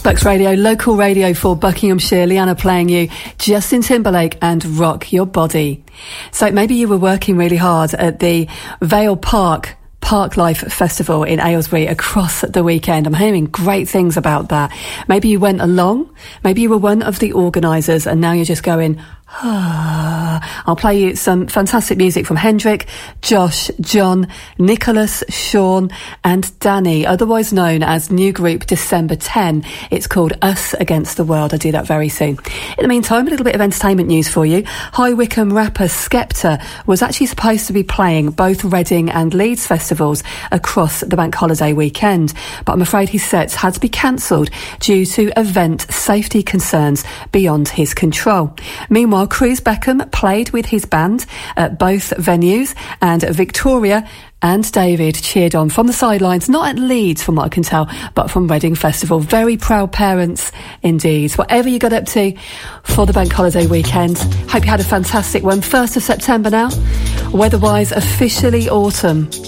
Bucks Radio, local radio for Buckinghamshire. Leanna playing you Justin Timberlake and Rock Your Body. So maybe you were working really hard at the Vale Park Parklife Festival in Aylesbury across the weekend. I'm hearing great things about that. Maybe you went along, maybe you were one of the organisers, and now you're just going, I'll play you some fantastic music from Hendrik, Josh, John, Nicholas, Sean and Danny, otherwise known as new group December 10. It's called Us Against the World. I'll do that very soon. In the meantime, a little bit of entertainment news for you. High Wycombe rapper Skepta was actually supposed to be playing both Reading and Leeds festivals across the bank holiday weekend, but I'm afraid his sets had to be cancelled due to event safety concerns beyond his control. Meanwhile, Chris Beckham played with his band at both venues, and Victoria and David cheered on from the sidelines, not at Leeds from what I can tell, but from Reading Festival. Very proud parents indeed. Whatever you got up to for the bank holiday weekend, hope you had a fantastic one. 1st of September now, weather-wise officially autumn.